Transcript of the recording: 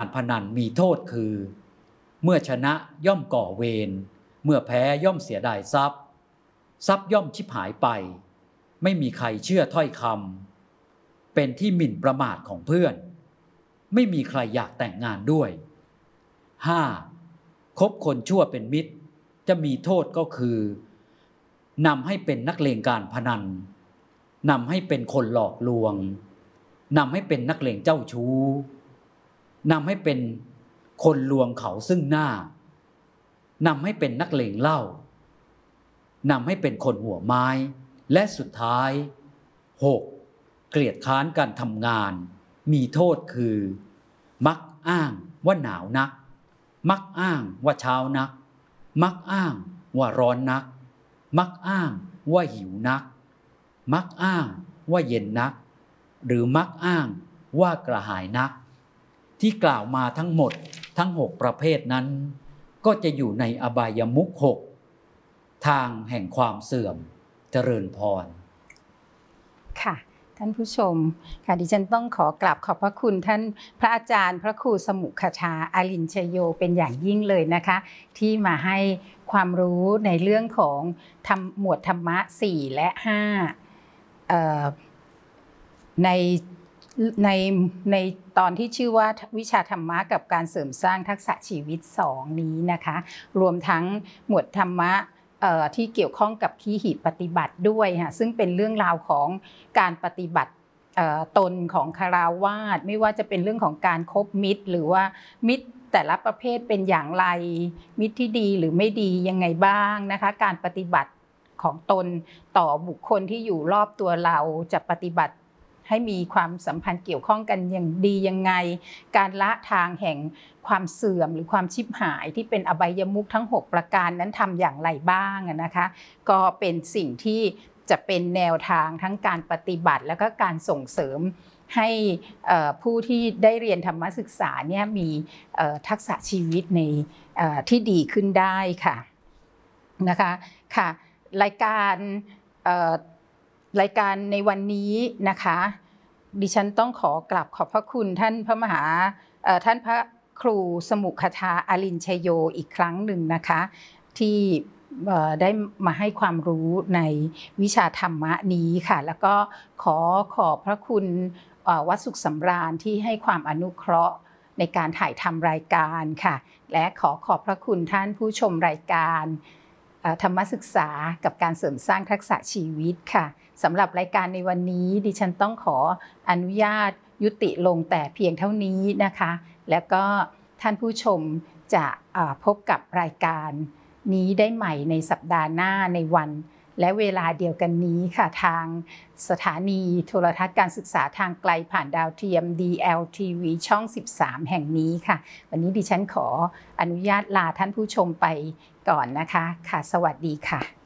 พนันมีโทษคือเมื่อชนะย่อมก่อเวรเมื่อแพ้ย่อมเสียดายทรัพย์ทรัพย์ย่อมชิบหายไปไม่มีใครเชื่อถ้อยคำเป็นที่หมิ่นประมาทของเพื่อนไม่มีใครอยากแต่งงานด้วย 5. คบคนชั่วเป็นมิตรจะมีโทษก็คือนำให้เป็นนักเลงการพนันนำให้เป็นคนหลอกลวงนำให้เป็นนักเลงเจ้าชู้นำให้เป็นคนลวงเขาซึ่งหน้านำให้เป็นนักเลงเหล้านำให้เป็นคนหัวไม้และสุดท้าย 6. เกลียดค้านการทำงานมีโทษคือมักอ้างว่าหนาวนักมักอ้างว่าเช้านักมักอ้างว่าร้อนนักมักอ้างว่าหิวนักมักอ้างว่าเย็นนักหรือมักอ้างว่ากระหายนักที่กล่าวมาทั้งหมดทั้ง6ประเภทนั้นก็จะอยู่ในอบายมุข6ทางแห่งความเสื่อมเจริญพรค่ะท่านผู้ชมค่ะดิฉันต้องขอกราบขอบพระคุณท่านพระอาจารย์พระครูสมุขชาอารินชโยเป็นอย่างยิ่งเลยนะคะที่มาให้ความรู้ในเรื่องของหมวดธรรมะ4และ5ในตอนที่ชื่อว่าวิชาธรรมะกับการเสริมสร้างทักษะชีวิต2นี้นะคะรวมทั้งหมวดธรรมะที่เกี่ยวข้องกับขีหิปฏิบัติด้วยค่ะซึ่งเป็นเรื่องราวของการปฏิบัติตนของคฤหัสถ์ไม่ว่าจะเป็นเรื่องของการคบมิตรหรือว่ามิตรแต่ละประเภทเป็นอย่างไรมิตรที่ดีหรือไม่ดียังไงบ้างนะคะการปฏิบัติของตนต่อบุคคลที่อยู่รอบตัวเราจะปฏิบัติให้มีความสัมพันธ์เกี่ยวข้องกันอย่างดียังไงการละทางแห่งความเสื่อมหรือความชิบหายที่เป็นอบายมุขทั้ง6ประการนั้นทำอย่างไรบ้างนะคะก็เป็นสิ่งที่จะเป็นแนวทางทั้งการปฏิบัติแล้วก็การส่งเสริมให้ผู้ที่ได้เรียนธรรมศึกษาเนี่ยมีทักษะชีวิตในที่ดีขึ้นได้ค่ะนะคะค่ะรายการในวันนี้นะคะดิฉันต้องขอกราบขอบพระคุณท่านพระครูสมุขชาอารินชโยอีกครั้งหนึ่งนะคะที่ได้มาให้ความรู้ในวิชาธรรมะนี้ค่ะแล้วก็ขอบพระคุณวัดสุขสำราญที่ให้ความอนุเคราะห์ในการถ่ายทำรายการค่ะและขอบพระคุณท่านผู้ชมรายการธรรมศึกษากับการเสริมสร้างทักษะชีวิตค่ะสำหรับรายการในวันนี้ดิฉันต้องขออนุญาตยุติลงแต่เพียงเท่านี้นะคะแล้วก็ท่านผู้ชมจะพบกับรายการนี้ได้ใหม่ในสัปดาห์หน้าในวันและเวลาเดียวกันนี้ค่ะทางสถานีโทรทัศน์การศึกษาทางไกลผ่านดาวเทียม DLTV ช่อง13แห่งนี้ค่ะวันนี้ดิฉันขออนุญาตลาท่านผู้ชมไปก่อนนะคะค่ะสวัสดีค่ะ